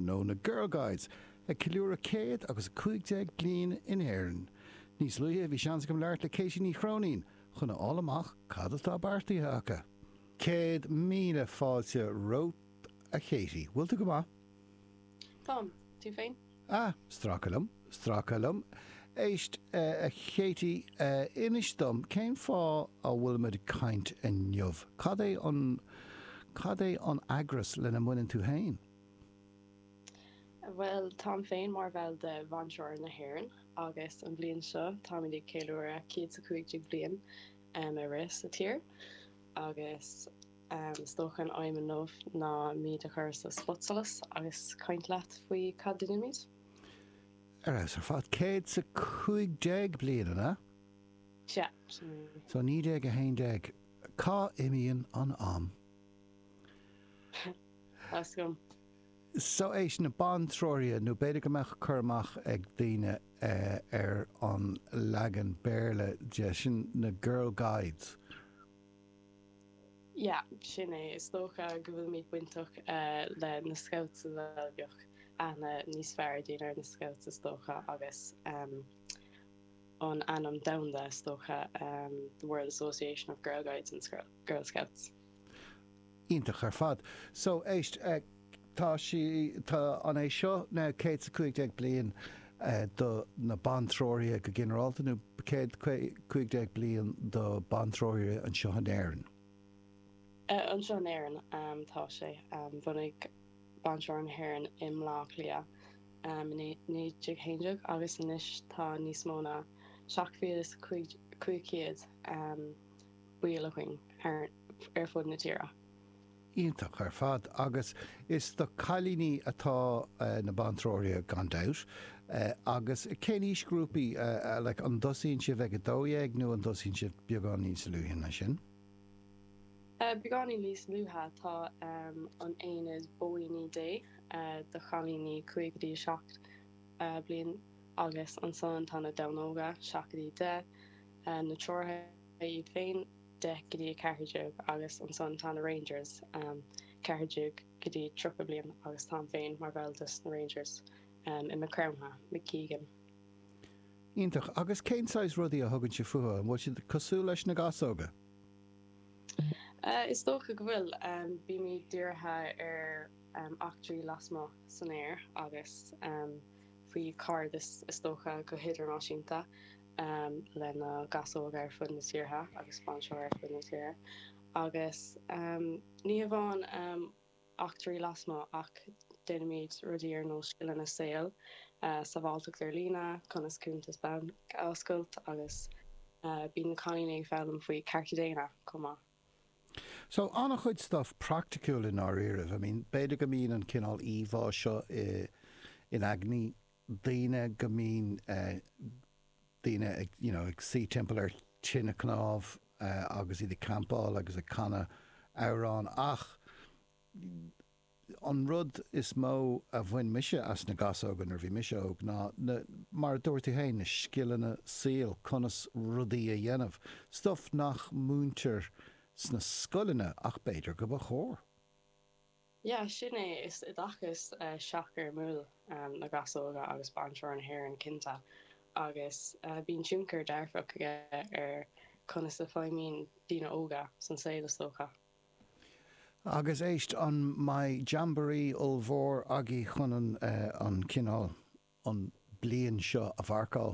nó na Girl Guides a ciúra céad agus 15 bliain in Éireann. Níos luithe bhí seans go leart le Céisi ní Chrónaín chuna álamach cad atá bartaí acha. 100,000 fáilte rót a chéisi. Bhfuil tú go má? Tom, tú féin? Strachalum. Éist a chéiti inis dom, céim fá a bhfuil muid caint a neamh. Cad é an agras lena muinn tú hain? Well, Tom féin mar bheal de bhainseoir na hÉireann agus an bliain seo tá mé céúra 150 bliain a ris a tír agus stóchan aim an nómh ná míad a chur sa spotsalas agus caint leat faoi cad duine Ar fad 150 bliain na? Se. So 90 a 100 cá imíonn an am. As gom. So éis na bantróirí nó beidir go meach chumach ag daoine ar an legan béirle de sin na Girl Guides. Ja, sin é is tócha go bhfuil míad buintach le na scouts a bhealbeoch ana níos fearr daoine ar na scouts is tócha agus an anam damda is tócha the World Association of Girl Guides and Girl Scouts. Ítach ar fad. So éist tá an é seo na 150 bliain do na bantróirí go generalta nó 150 bliain do bantróirí an seo an Éireann. An seo an Éireann tá sé bhunaigh bantróir an Éireann im lách lia ní héideach agus inis tá níos móna 750 buíoching ar fud na tíra. Ítach ar fad agus is do cailíní atá na bantróirí gan dát agus céníos grúpaí le an dosíonn si bheith dóhéag nó an dosíonn si beagán níos luúthe na sin? Beagán níos luúthe tá an aon is Bóíní Day do chalíní 57 bliain agus an son tá na damnóga 7 na trórtha iad féin 10 gotí ceithidh agus an son tá na Rangers ceithidh gotí 3 bliain agus tá féin mar bhealtas na Rangers i Macromha, McKeegan. Ítach agus céináis rudaí a thugann si fuair bhil si cosú leis na gasóga? Is tócha go bhfuil bí mí dúrtha ar achtarí lasma san air agus faoi card is tócha go hidirnáisiúnta le na gasóga ar fud na tíortha agus spáinseoir ar fud na tíortha agus ní bháin achtarí lasma ach déanaid rudí ar nó sciile na saoil sa bhálteach ar lína chunas cúntas ban oscailt agus bí na cailíní fearm faoi carcidéine comá. So anna chuid stuff practical in our éireamh. I mean, beidir go mín an cinál íomhá seo in agní daoine go mín daoine ag sí timpeall ar tinna cnámh agus iad campáil agus a canna árán ach an rud is mó a bhain mise as na gasógan ar bhí mise óg ná mar dúirtí hain na scileanna síl conas rudaí a dhéanamh stuff nach múntar sna scoilena ach beidir go chóir. Ja, sin é is dachas seachar múl na gasóga agus bantróir an Éireann cinnta agus bíonn siúmcar dearfach ar conas sa feimín daoine óga san saoil is tócha. Agus éist an mai jamboree ulmhór agé chun an cinál an bliain seo a bharcáil.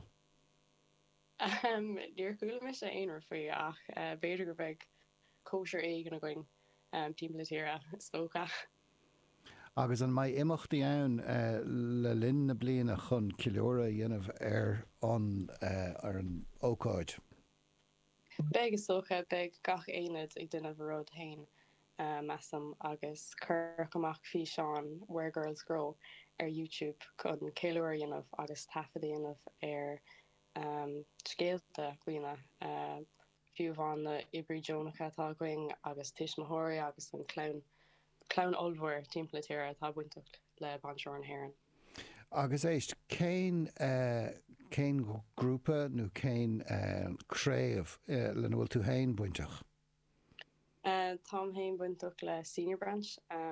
Níor cúla me sé aonar faoi ach beidir gur bheith kosher éigen a going timppla tíra tócha. Agus an mai imachtaí ann le linn na bliana chun cileora dhéanamh ar an ócáid. Beg is tócha beg gach éad ag duine bhród hain measam agus cur amach fi seán Where Girls Grow ar YouTube chun cileora dhéanamh agus tafa dhéanamh ar scéalta cuioine fiúháin na Ibrí Jonacha tá going agus Tish Mahori agus an clown oldhór timppla tíra tá buintach le bantróir an Éireann. Agus éist céin grúpa nó céin créamh le bhfuil tú hain buintach? Tá hain buintach le Senior Branch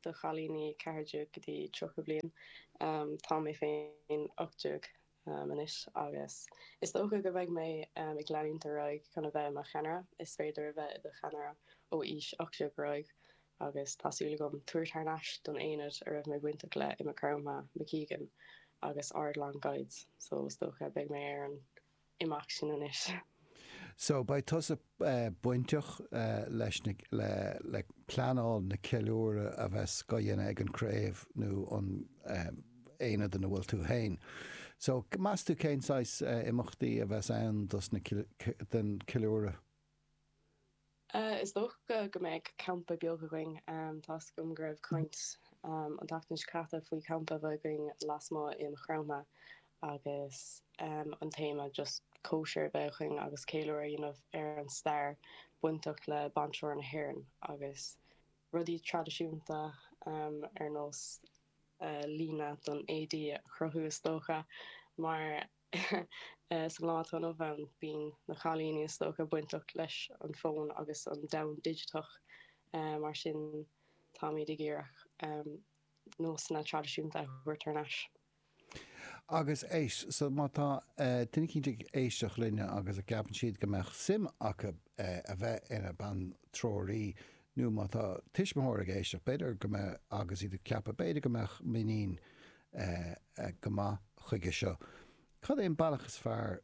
do chalíní ceirde go dtí trocha bliain tá mé féin 8 manis agus is dócha go bheith mé ag leínta roiig chuna bheith mar chenara is féidir bheith de chenara ó is 8 roiig agus tásúla gom tuairtarnáis don éad ar raibh mé buinte le i mar crama McKeegan agus Ardland Guides so is dócha bheith mé ar an imach sin anis. So by tusa buinteach leis le planáil na ceiliúra a bheits go dhéana ag an craobh nó an éad den bhfuil tú hain. So más tú céináis imachtaí a bheits ann dus den ceiliúra? Is dócha go méid campa beaga going tás gom go raibh coint an tachtain cata faoi campa bheith going lasmá in chrama agus an téma just kosher beching agus céileoir ar an stair buintach le banseoir na hhéireann agus rudí tradiisiúnta ar nós lína don AD chruthú is dócha mar san látán ó bhain bín na chalíní is dócha buintach leis an fón agus an dam digitach mar sin táí de ggéireach nós na tradiisiúnta chuirtarnáis. Agus éis, so má tá duine cinnte éisteach linne agus a gapan siad go meach sim acha a bheith ina ban tróirí nó má tá tuismthóir éisteach beidir go mbeidh agus iad ceappa beidir go meach minín go maith chuige seo. Cad é an bailachas fearr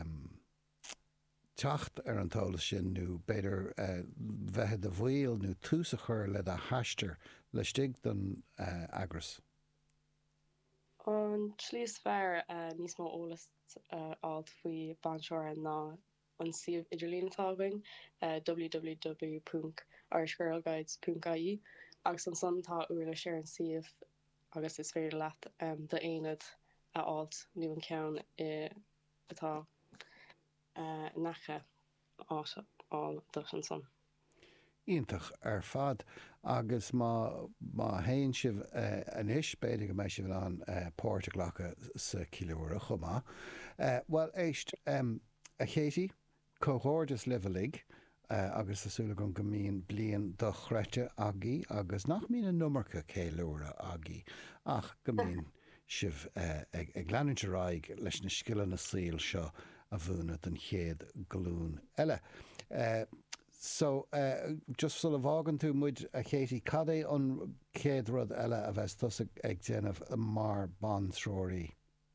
teacht ar an tálas sin nó beidir bheithe de bhil nó túsa chur le a heistear le stig don agras. An slís fearr níos mó ólas áit faoi banseoir ná an siomh idirlíontáing www.irishgirlguides.ie agus an son tá uair le séir an siomh agus is féidir leat de éad a áit nu an ceann atá nacha áil dus an son. Íontach ar fad agus má haon sibh anis beidir go méid sibh an páirte lecha sa ciúra chumá. Well éist a chétí cóhórdas levelig agus asúla go míon blion do chreite agaí agus nach mína numarcha céúra agaí ach go míon sibh ag leanúteráig leis na skillan na síl seo a bhúna den chéad glún eile. So just sort of ágan tú muid a chétí cad é an céad rud eile a bheits tusa ag déanamh mar ban tróirí?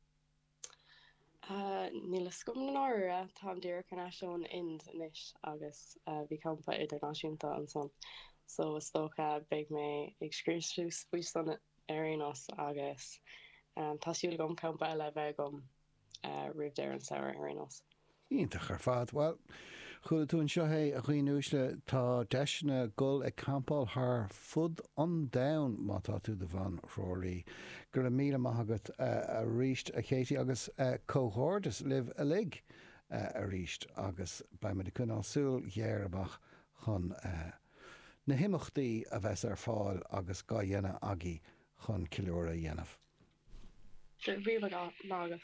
Níl scum na áire tá dear canisiún ind inis agus bhí campa idirnáisiúnta an son. So is tócha beag mé ag scríosús faoi san arénos agus táisiúil gom campa eile bheith gom rih déir an saoir arénos. Íontach ar fad, well, chuaigh tú an seo é a chuoinúisle tá deisna gul ag campáil th fud an domhan má tá tú do bhain róirí. Gur le míle maithagat a ríist a chétí agus cóhórdas libh a lig a ríist agus ba me de cúnál súil dhéarabach chun na himachtaí a bheits ar fáil agus gá dhéana agaí chun ciúra dhéanamh. Sure, bhí mágah.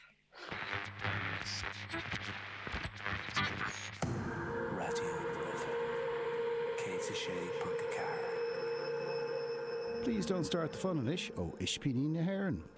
Please don't start the fun in ish. Oh, Ishpini na Heron.